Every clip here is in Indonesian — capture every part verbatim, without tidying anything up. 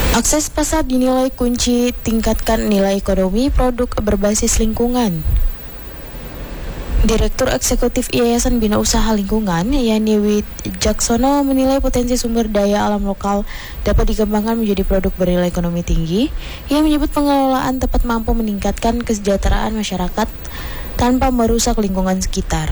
Akses pasar dinilai kunci tingkatkan nilai ekonomi produk berbasis lingkungan. Direktur Eksekutif Yayasan Bina Usaha Lingkungan, Yani Wijaksono, menilai potensi sumber daya alam lokal dapat dikembangkan menjadi produk bernilai ekonomi tinggi. Ia menyebut pengelolaan tepat mampu meningkatkan kesejahteraan masyarakat tanpa merusak lingkungan sekitar.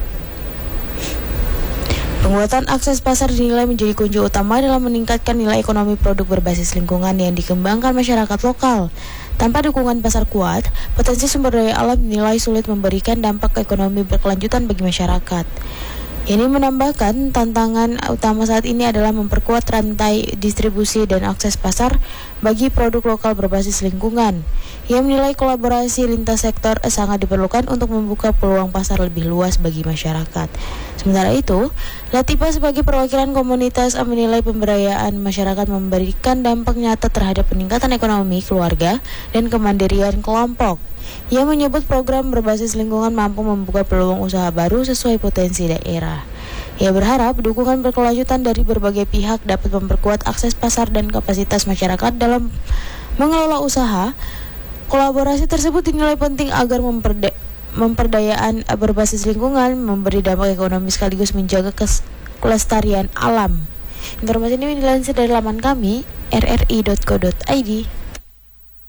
Penguatan akses pasar dinilai menjadi kunci utama dalam meningkatkan nilai ekonomi produk berbasis lingkungan yang dikembangkan masyarakat lokal. Tanpa dukungan pasar kuat, potensi sumber daya alam dinilai sulit memberikan dampak ekonomi berkelanjutan bagi masyarakat. Ini menambahkan tantangan utama saat ini adalah memperkuat rantai distribusi dan akses pasar bagi produk lokal berbasis lingkungan. Ia menilai kolaborasi lintas sektor sangat diperlukan untuk membuka peluang pasar lebih luas bagi masyarakat. Sementara itu, Latifah sebagai perwakilan komunitas menilai pemberdayaan masyarakat memberikan dampak nyata terhadap peningkatan ekonomi keluarga dan kemandirian kelompok. Ia menyebut program berbasis lingkungan mampu membuka peluang usaha baru sesuai potensi daerah. Ia berharap dukungan berkelanjutan dari berbagai pihak dapat memperkuat akses pasar dan kapasitas masyarakat dalam mengelola usaha. Kolaborasi tersebut dinilai penting agar memperda- memperdayaan berbasis lingkungan, memberi dampak ekonomi sekaligus menjaga kes- kelestarian alam. Informasi ini dilansir dari laman kami r r i dot co dot i d.